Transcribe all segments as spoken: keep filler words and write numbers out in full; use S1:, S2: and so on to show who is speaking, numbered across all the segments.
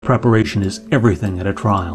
S1: Preparation is everything at a trial.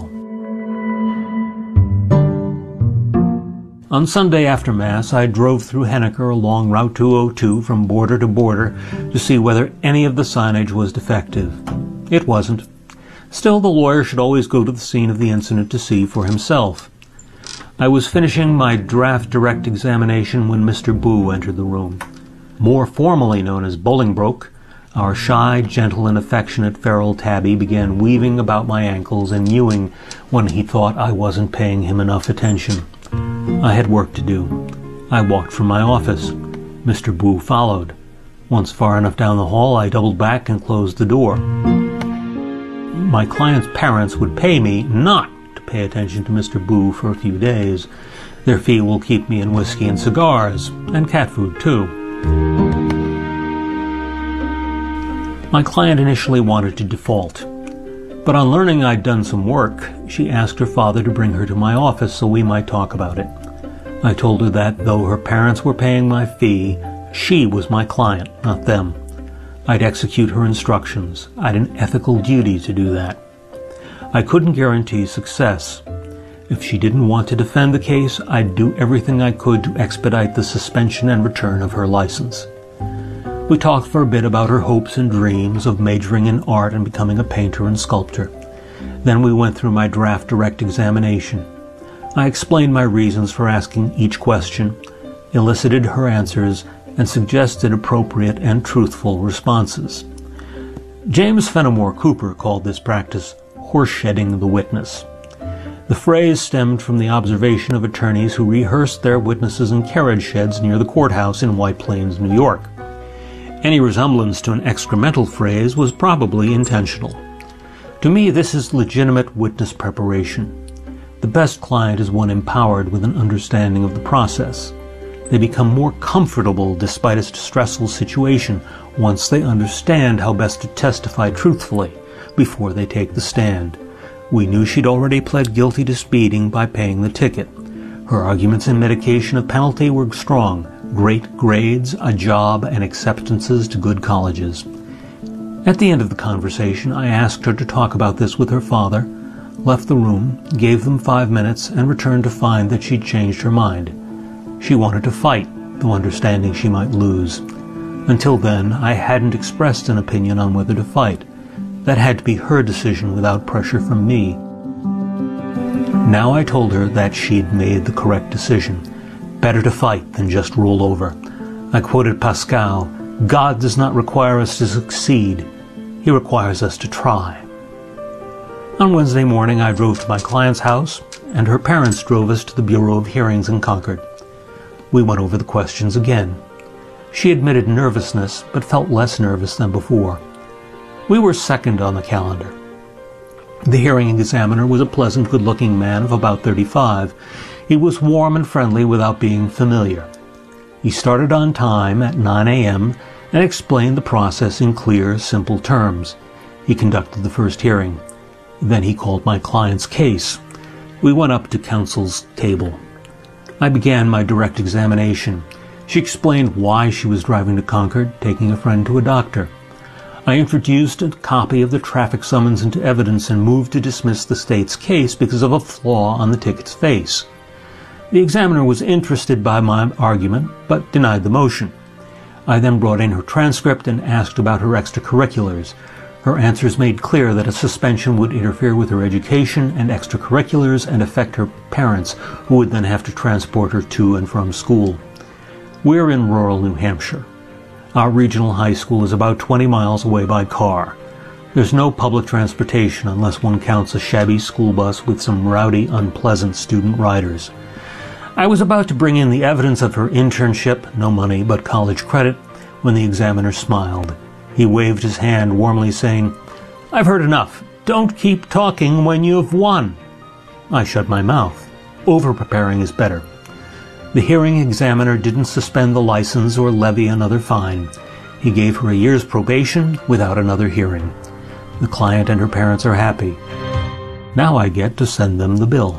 S1: On Sunday after Mass, I drove through Henniker along Route two oh two from border to border to see whether any of the signage was defective. It wasn't. Still, the lawyer should always go to the scene of the incident to see for himself. I was finishing my draft direct examination when Mister Boo entered the room. More formally known as Bolingbroke, our shy, gentle, and affectionate feral tabby began weaving about my ankles and mewing when he thought I wasn't paying him enough attention. I had work to do. I walked from my office. Mister Boo followed. Once far enough down the hall, I doubled back and closed the door. My client's parents would pay me not to pay attention to Mister Boo for a few days. Their fee will keep me in whiskey and cigars, and cat food too. My client initially wanted to default, but on learning I'd done some work, she asked her father to bring her to my office so we might talk about it. I told her that though her parents were paying my fee, she was my client, not them. I'd execute her instructions. I'd an ethical duty to do that. I couldn't guarantee success. If she didn't want to defend the case, I'd do everything I could to expedite the suspension and return of her license. We talked for a bit about her hopes and dreams of majoring in art and becoming a painter and sculptor. Then we went through my draft direct examination. I explained my reasons for asking each question, elicited her answers, and suggested appropriate and truthful responses. James Fenimore Cooper called this practice horse-shedding the witness. The phrase stemmed from the observation of attorneys who rehearsed their witnesses in carriage sheds near the courthouse in White Plains, New York. Any resemblance to an excremental phrase was probably intentional. To me, this is legitimate witness preparation. The best client is one empowered with an understanding of the process. They become more comfortable despite a stressful situation once they understand how best to testify truthfully before they take the stand. We knew she'd already pled guilty to speeding by paying the ticket. Her arguments in mitigation of penalty were strong. Great grades, a job, and acceptances to good colleges. At the end of the conversation, I asked her to talk about this with her father, left the room, gave them five minutes, and returned to find that she'd changed her mind. She wanted to fight, though understanding she might lose. Until then, I hadn't expressed an opinion on whether to fight. That had to be her decision without pressure from me. Now I told her that she'd made the correct decision. Better to fight than just roll over. I quoted Pascal, "God does not require us to succeed. He requires us to try." On Wednesday morning, I drove to my client's house, and her parents drove us to the Bureau of Hearings in Concord. We went over the questions again. She admitted nervousness, but felt less nervous than before. We were second on the calendar. The hearing examiner was a pleasant, good-looking man of about thirty-five. He was warm and friendly without being familiar. He started on time at nine a.m. and explained the process in clear, simple terms. He conducted the first hearing. Then he called my client's case. We went up to counsel's table. I began my direct examination. She explained why she was driving to Concord, taking a friend to a doctor. I introduced a copy of the traffic summons into evidence and moved to dismiss the state's case because of a flaw on the ticket's face. The examiner was interested by my argument, but denied the motion. I then brought in her transcript and asked about her extracurriculars. Her answers made clear that a suspension would interfere with her education and extracurriculars and affect her parents, who would then have to transport her to and from school. We're in rural New Hampshire. Our regional high school is about twenty miles away by car. There's no public transportation unless one counts a shabby school bus with some rowdy, unpleasant student riders. I was about to bring in the evidence of her internship, no money but college credit, when the examiner smiled. He waved his hand warmly, saying, "I've heard enough. Don't keep talking when you've won." I shut my mouth. Over-preparing is better. The hearing examiner didn't suspend the license or levy another fine. He gave her a year's probation without another hearing. The client and her parents are happy. Now I get to send them the bill.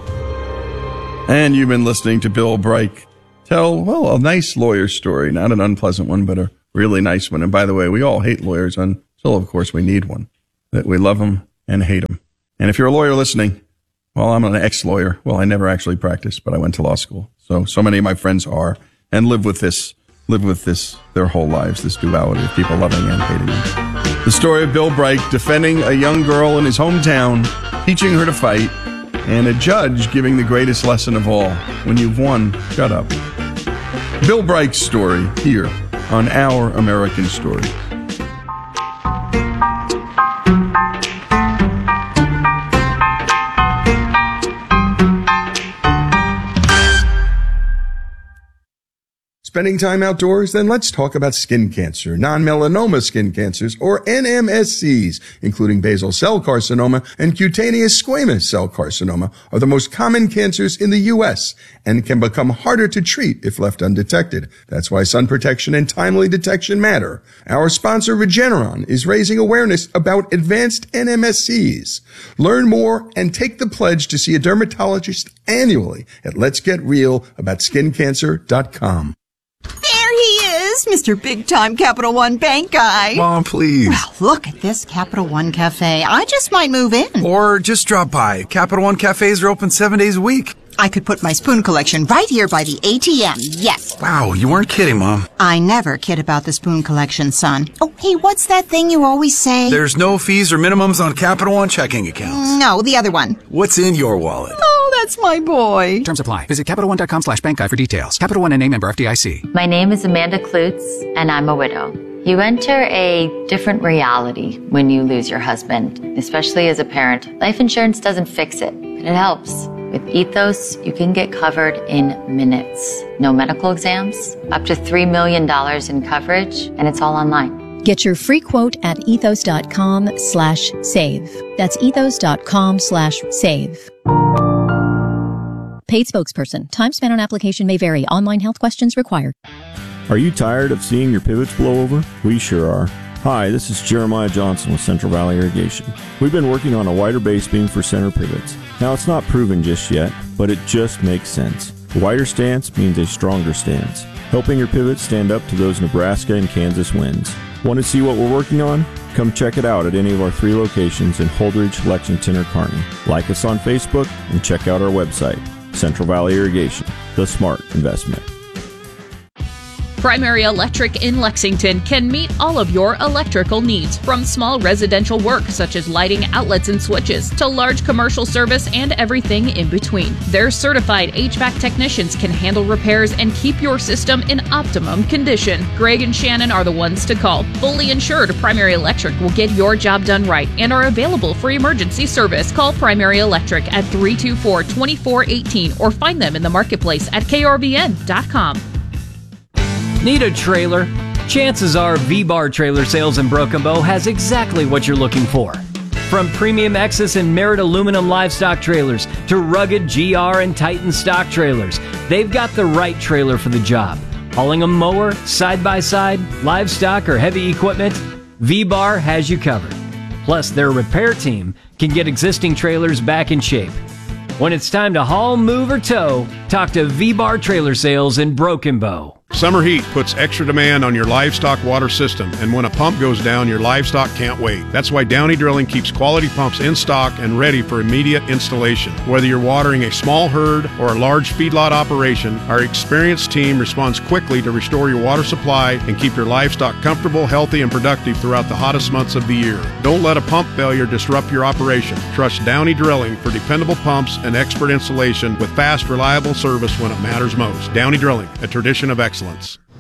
S2: And you've been listening to Bill Bright tell, well, a nice lawyer story, not an unpleasant one, but a really nice one. And by the way, we all hate lawyers until, of course, we need one. That we love them and hate them. And if you're a lawyer listening, well, I'm an ex-lawyer. Well, I never actually practiced, but I went to law school. So, so many of my friends are and live with this, live with this their whole lives, this duality of people loving and hating them. The story of Bill Bright defending a young girl in his hometown, teaching her to fight, and a judge giving the greatest lesson of all. When you've won, shut up. Bill Bright's story here on Our American Story. Spending time outdoors? Then let's talk about skin cancer, non-melanoma skin cancers, or N M S Cs, including basal cell carcinoma and cutaneous squamous cell carcinoma, are the most common cancers in the U S and can become harder to treat if left undetected. That's why sun protection and timely detection matter. Our sponsor, Regeneron, is raising awareness about advanced N M S Cs. Learn more and take the pledge to see a dermatologist annually at lets get real about skin cancer dot com.
S3: There he is, Mister Big Time Capital One Bank guy.
S4: Mom, please.
S3: Well, look at this Capital One Cafe. I just might move in.
S4: Or just drop by. Capital One cafes are open seven days a week.
S3: I could put my spoon collection right here by the A T M, yes.
S4: Wow, you weren't kidding, Mom.
S3: I never kid about the spoon collection, son. Oh, hey, what's that thing you always say?
S4: There's no fees or minimums on Capital One checking accounts.
S3: No, the other one.
S4: What's in your wallet?
S3: Oh, that's my boy.
S5: Terms apply. Visit Capital One dot com slash bank guide for details. Capital One N A member F D I C.
S6: My name is Amanda Klutz, and I'm a widow. You enter a different reality when you lose your husband, especially as a parent. Life insurance doesn't fix it, but it helps. With Ethos, you can get covered in minutes. No medical exams, up to three million dollars in coverage, and it's all online.
S7: Get your free quote at ethos dot com slash save. That's ethos dot com slash save. Paid spokesperson. Time spent on application may vary. Online health questions required.
S8: Are you tired of seeing your pivots blow over? We sure are. Hi, this is Jeremiah Johnson with Central Valley Irrigation. We've been working on a wider base beam for center pivots. Now, it's not proven just yet, but it just makes sense. A wider stance means a stronger stance, helping your pivots stand up to those Nebraska and Kansas winds. Want to see what we're working on? Come check it out at any of our three locations in Holdridge, Lexington, or Kearney. Like us on Facebook and check out our website, Central Valley Irrigation, the smart investment.
S9: Primary Electric in Lexington can meet all of your electrical needs, from small residential work such as lighting, outlets, and switches, to large commercial service and everything in between. Their certified H V A C technicians can handle repairs and keep your system in optimum condition. Greg and Shannon are the ones to call. Fully insured, Primary Electric will get your job done right and are available for emergency service. Call Primary Electric at three two four, two four one eight or find them in the marketplace at K R V N dot com.
S10: Need a trailer? Chances are V-Bar Trailer Sales in Broken Bow has exactly what you're looking for. From premium Exus and Merit aluminum livestock trailers to rugged G R and Titan stock trailers, they've got the right trailer for the job. Hauling a mower, side-by-side, livestock, or heavy equipment, V-Bar has you covered. Plus, their repair team can get existing trailers back in shape. When it's time to haul, move, or tow, talk to V-Bar Trailer Sales in Broken Bow.
S11: Summer heat puts extra demand on your livestock water system, and when a pump goes down, your livestock can't wait. That's why Downey Drilling keeps quality pumps in stock and ready for immediate installation. Whether you're watering a small herd or a large feedlot operation, our experienced team responds quickly to restore your water supply and keep your livestock comfortable, healthy, and productive throughout the hottest months of the year. Don't let a pump failure disrupt your operation. Trust Downey Drilling for dependable pumps and expert installation with fast, reliable service when it matters most. Downey Drilling, a tradition of excellence.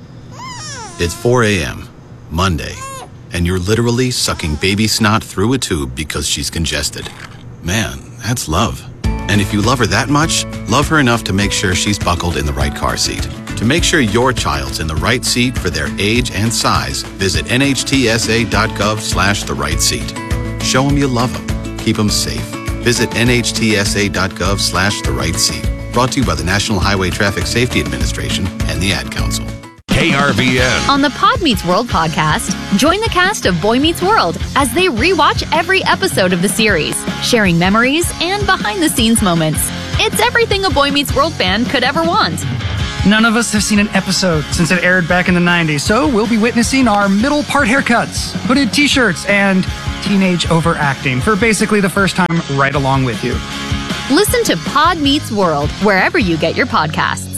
S12: It's four a.m., Monday, and you're literally sucking baby snot through a tube because she's congested. Man, that's love. And if you love her that much, love her enough to make sure she's buckled in the right car seat. To make sure your child's in the right seat for their age and size, visit N H T S A dot gov slash the right seat. Show them you love them. Keep them safe. Visit N H T S A dot gov slash the right seat. Brought to you by the National Highway Traffic Safety Administration and the Ad Council.
S13: K R V N.
S14: On the Pod Meets World podcast, join the cast of Boy Meets World as they rewatch every episode of the series, sharing memories and behind-the-scenes moments. It's everything a Boy Meets World fan could ever want.
S15: None of us have seen an episode since it aired back in the nineties, so we'll be witnessing our middle part haircuts, hooded t-shirts, and teenage overacting for basically the first time right along with you.
S14: Listen to Pod Meets World wherever you get your podcasts.